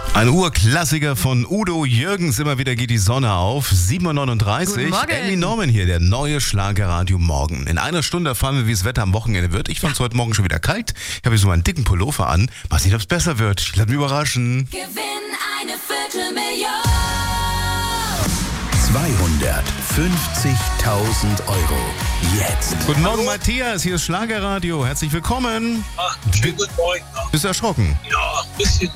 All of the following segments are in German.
Ein Urklassiker von Udo Jürgens, immer wieder geht die Sonne auf, 7.39 Uhr. Guten Morgen. Emmy Norman hier, der neue Schlagerradio Morgen. In einer Stunde erfahren wir, wie das Wetter am Wochenende wird. Ich fand es heute Morgen schon wieder kalt. Ich habe hier so meinen dicken Pullover an. Weiß nicht, ob es besser wird. Ich lass mich überraschen. Gewinn eine Viertelmillion. 250.000 Euro. Jetzt. Guten Morgen, Matthias. Hier ist Schlagerradio. Herzlich willkommen. Schönen guten Morgen. Bist du erschrocken? Ja, ein bisschen.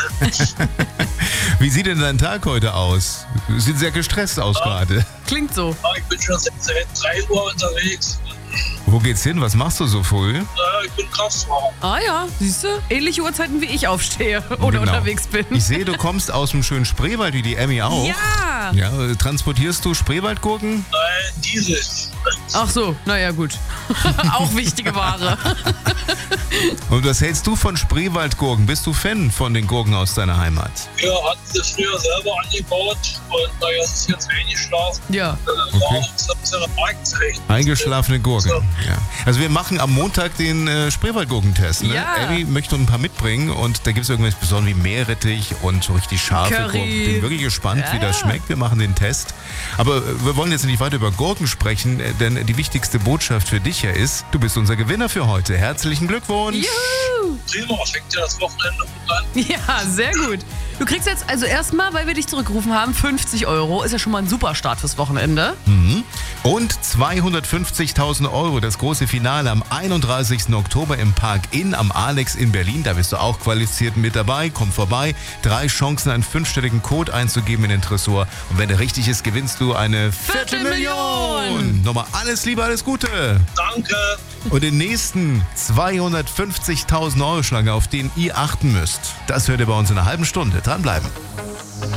Wie sieht denn dein Tag heute aus? Sieht sehr gestresst aus gerade. Klingt so. Ich bin schon seit 3 Uhr unterwegs. Wo geht's hin? Was machst du so früh? Ich bin Kraftfahrer. Ah ja, siehst du? Ähnliche Uhrzeiten wie ich aufstehe oder Genau. unterwegs bin. Ich sehe, du kommst aus dem schönen Spreewald, wie die Emmy auch. Ja! Ja, transportierst du Spreewaldgurken? Nein, Diesel. Ach so, naja gut. Auch wichtige Ware. Und was hältst du von Spreewaldgurken? Bist du Fan von den Gurken aus deiner Heimat? Wir hatten sie früher selber angebaut und naja, es ist jetzt eingeschlafen. Ja. Okay. War uns eine Marktzeichen. Eingeschlafene Gurken. Ja. Also wir machen am Montag den Spreewaldgurkentest. Ne? Ja. Emmy möchte ein paar mitbringen und da gibt es irgendwas Besonderes wie Meerrettich und so richtig scharfe Curry. Gurken. Bin wirklich gespannt, Ja, wie das ja. schmeckt. Wir machen den Test. Aber wir wollen jetzt nicht weiter über Gurken sprechen, denn die wichtigste Botschaft für dich ja ist, du bist unser Gewinner für heute. Herzlichen Glückwunsch. Juhu! Prima, fängt ja das Wochenende gut an. Ja, sehr gut. Du kriegst jetzt also erstmal, weil wir dich zurückgerufen haben, 50 Euro. Ist ja schon mal ein super Start fürs Wochenende. Und 250.000 Euro, das große Finale am 31. Oktober im Park Inn am Alex in Berlin. Da bist du auch qualifiziert mit dabei. Komm vorbei. 3 Chancen, einen 5-stelligen Code einzugeben in den Tresor. Und wenn der richtig ist, gewinnst du eine Viertelmillion. Nochmal alles Liebe, alles Gute. Danke. Und den nächsten 250.000 Euro Schlange, auf den ihr achten müsst, das hört ihr bei uns in einer halben Stunde. Dranbleiben.